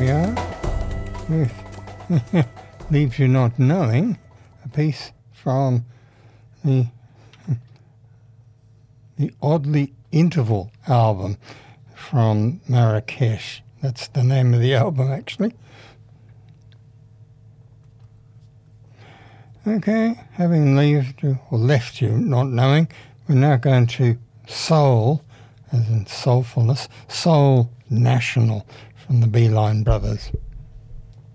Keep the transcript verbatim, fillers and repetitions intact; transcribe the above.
we are with Leaves You Not Knowing, a piece from the the Oddly Interval album from Marrakesh. That's the name of the album, actually. Okay, having leaved you, or left you not knowing, we're now going to Soul, as in soulfulness, Soul National from the Beeline Brothers.